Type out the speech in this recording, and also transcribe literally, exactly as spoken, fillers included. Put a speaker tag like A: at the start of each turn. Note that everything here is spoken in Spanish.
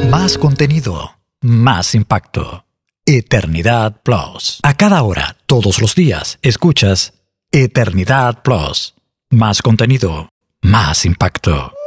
A: Más contenido, más impacto. Eternidad Plus. A cada hora, todos los días, escuchas Eternidad Plus. Más contenido, más impacto.